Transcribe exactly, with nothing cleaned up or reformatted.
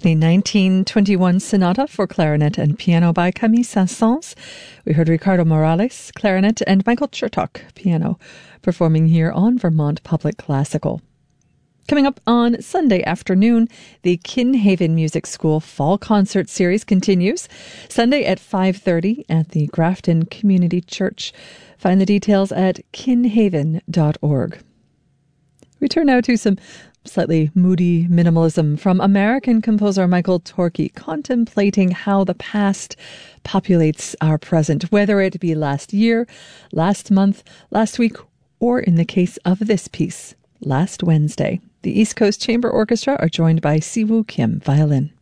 the nineteen twenty-one Sonata for Clarinet and Piano by Camille Saint-Saëns. We heard Ricardo Morales, clarinet, and Michael Chertok, piano, performing here on Vermont Public Classical. Coming up on Sunday afternoon, the Kinhaven Music School Fall Concert Series continues. Sunday at five thirty at the Grafton Community Church. Find the details at kinhaven dot org. We turn now to some slightly moody minimalism from American composer Michael Torke, contemplating how the past populates our present, whether it be last year, last month, last week, or in the case of this piece, last Wednesday. The East Coast Chamber Orchestra are joined by Siwoo Kim, violin.